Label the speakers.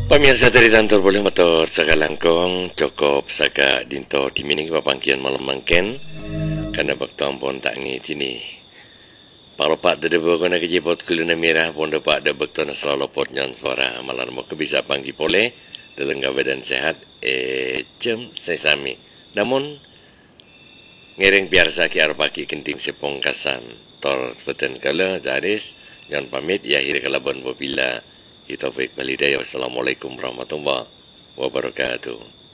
Speaker 1: Pemirsa dari Tantor boleh motor sakalangkong cukup saka dinto di mining papangkian malam mangken karena baktam pun tak ngi tini. Kalau pak ada berguna kejipot kulina merah pun dapat ada baktam selalu pot nyan suara malam mau bisa panggi pole dalam badan sehat cem sesami. Namun ngereng biasa ki arpaki kenting sepongkasan tor sebeten kala jaris yang pamit ya akhir kalaban bobila. Taufik Balidaya. Wassalamualaikum warahmatullahi wabarakatuh.